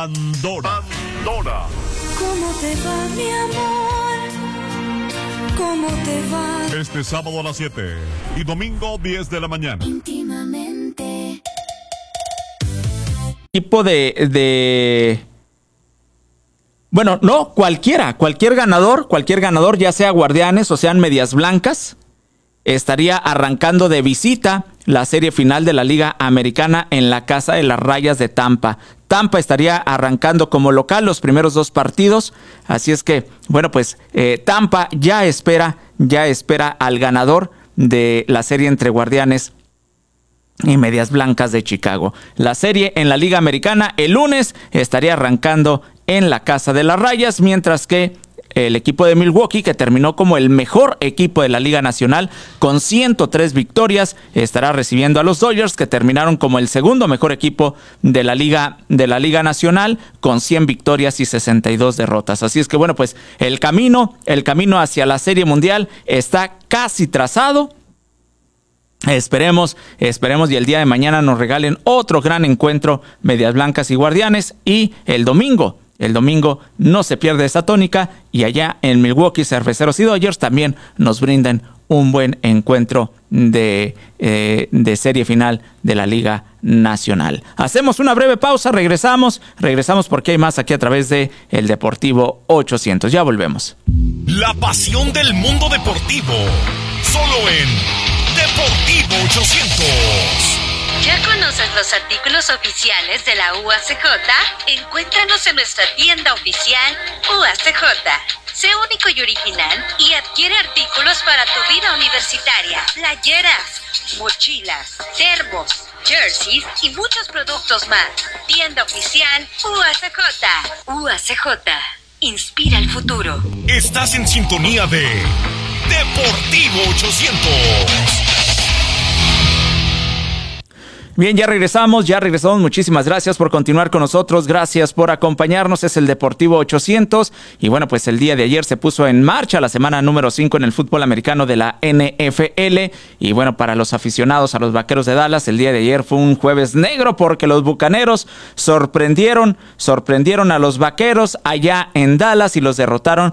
Pandora. ¿Cómo te va, mi amor? ¿Cómo te va? Este sábado a las 7 y domingo 10 de la mañana. Íntimamente. Tipo bueno, no, cualquier ganador, ya sea Guardianes o sean Medias Blancas, estaría arrancando de visita la serie final de la Liga Americana en la Casa de las Rayas de Tampa. Tampa estaría arrancando como local los primeros 2 partidos, así es que, bueno, pues Tampa ya espera al ganador de la serie entre Guardianes y Medias Blancas de Chicago. La serie en la Liga Americana el lunes estaría arrancando en la Casa de las Rayas, mientras que el equipo de Milwaukee, que terminó como el mejor equipo de la Liga Nacional con 103 victorias, estará recibiendo a los Dodgers, que terminaron como el segundo mejor equipo de la Liga Nacional con 100 victorias y 62 derrotas. Así es que, bueno, pues el camino hacia la Serie Mundial está casi trazado. Esperemos y el día de mañana nos regalen otro gran encuentro, Medias Blancas y Guardianes, y el domingo no se pierde esa tónica, y allá en Milwaukee, Cerveceros y Dodgers también nos brinden un buen encuentro de serie final de la Liga Nacional. Hacemos una breve pausa, regresamos porque hay más aquí a través de El Deportivo 800. Ya volvemos. La pasión del mundo deportivo, solo en Deportivo 800. ¿Ya conoces los artículos oficiales de la UACJ? Encuéntranos en nuestra tienda oficial UACJ. Sé único y original y adquiere artículos para tu vida universitaria. Playeras, mochilas, termos, jerseys y muchos productos más. Tienda oficial UACJ. UACJ. Inspira el futuro. Estás en sintonía de Deportivo 800. Bien, ya regresamos. Muchísimas gracias por continuar con nosotros. Gracias por acompañarnos. Es el Deportivo 800. Y bueno, pues el día de ayer se puso en marcha la semana número 5 en el fútbol americano de la NFL. Y bueno, para los aficionados a los Vaqueros de Dallas, el día de ayer fue un jueves negro porque los Bucaneros sorprendieron a los Vaqueros allá en Dallas y los derrotaron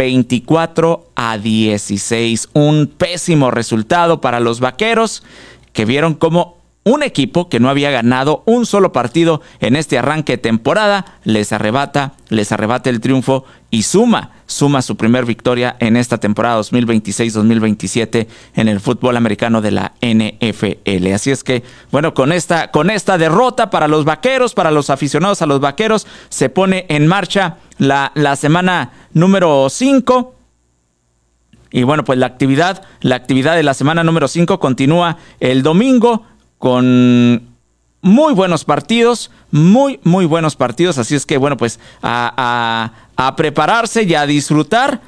24-16. Un pésimo resultado para los Vaqueros, que vieron como un equipo que no había ganado un solo partido en este arranque de temporada les arrebata el triunfo y suma su primer victoria en esta temporada 2026-2027 en el fútbol americano de la NFL. Así es que, bueno, con esta derrota para los Vaqueros, para los aficionados a los Vaqueros, se pone en marcha la semana número 5. Y bueno, pues la actividad de la semana número 5 continúa el domingo con muy buenos partidos, muy buenos partidos. Así es que, bueno, pues a prepararse y a disfrutar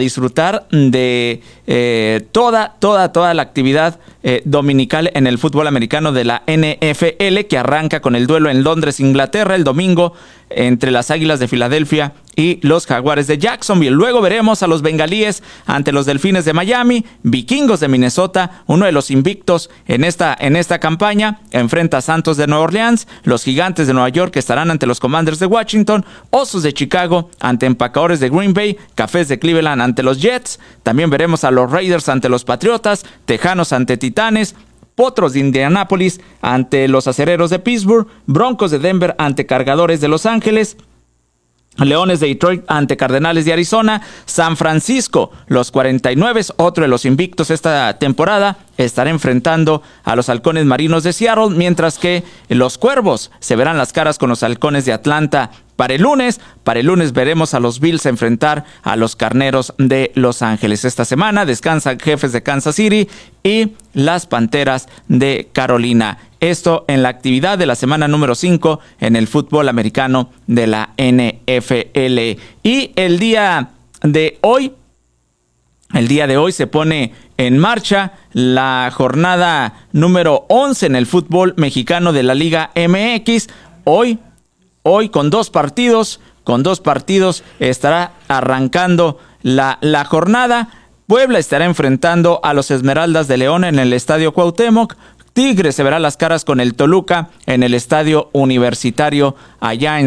de toda la actividad dominical en el fútbol americano de la NFL, que arranca con el duelo en Londres, Inglaterra, el domingo entre las Águilas de Filadelfia y los Jaguares de Jacksonville. Luego veremos a los Bengalíes ante los Delfines de Miami. Vikingos de Minnesota, uno de los invictos en esta campaña, enfrenta a Santos de Nueva Orleans. Los Gigantes de Nueva York estarán ante los Commanders de Washington. Osos de Chicago ante Empacadores de Green Bay. Cafés de Cleveland ante los Jets. También veremos a los Raiders ante los Patriotas. Tejanos ante Titanes. Potros de Indianápolis ante los Acereros de Pittsburgh. Broncos de Denver ante Cargadores de Los Ángeles. Leones de Detroit ante Cardenales de Arizona. San Francisco, los 49, otro de los invictos esta temporada, estará enfrentando a los Halcones Marinos de Seattle, mientras que los Cuervos se verán las caras con los Halcones de Atlanta. Para el lunes veremos a los Bills enfrentar a los Carneros de Los Ángeles. Esta semana descansan Jefes de Kansas City y las Panteras de Carolina. Esto en la actividad de la semana número 5 en el fútbol americano de la NFL. Y el día de hoy se pone en marcha la jornada número 11 en el fútbol mexicano de la Liga MX. Hoy con dos partidos estará arrancando la jornada. Puebla estará enfrentando a los Esmeraldas de León en el Estadio Cuauhtémoc. Tigres se verá las caras con el Toluca en el Estadio Universitario allá en